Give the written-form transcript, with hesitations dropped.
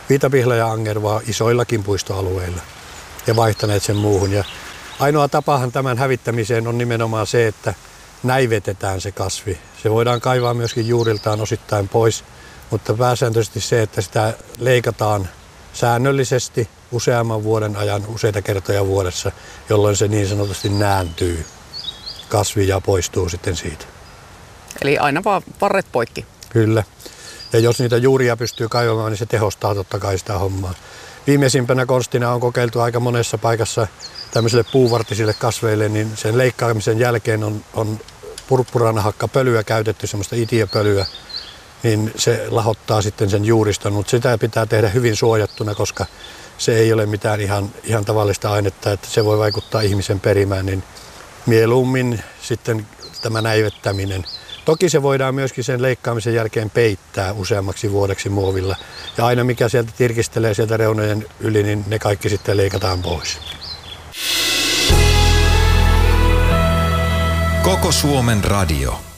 viitapihla ja angervaa isoillakin puistoalueilla ja vaihtaneet sen muuhun. Ja ainoa tapahan tämän hävittämiseen on nimenomaan se, että näivetetään se kasvi. Se voidaan kaivaa myöskin juuriltaan osittain pois, mutta pääsääntöisesti se, että sitä leikataan säännöllisesti useamman vuoden ajan, useita kertoja vuodessa, jolloin se niin sanotusti nääntyy kasvi ja poistuu sitten siitä. Eli aina vaan varret poikki. Kyllä. Ja jos niitä juuria pystyy kaivamaan, niin se tehostaa totta kai sitä hommaa. Viimeisimpänä konstina on kokeiltu aika monessa paikassa tämmöisille puuvartisille kasveille, niin sen leikkaamisen jälkeen on purppuranahakka-pölyä käytetty, semmoista itiöpölyä, niin se lahottaa sitten sen juuriston, mutta sitä pitää tehdä hyvin suojattuna, koska se ei ole mitään ihan tavallista ainetta, että se voi vaikuttaa ihmisen perimään, niin mieluummin sitten tämä näivettäminen. Toki se voidaan myöskin sen leikkaamisen jälkeen peittää useammaksi vuodeksi muovilla. Ja aina mikä sieltä tirkistelee sieltä reunojen yli, niin ne kaikki sitten leikataan pois. Koko Suomen radio.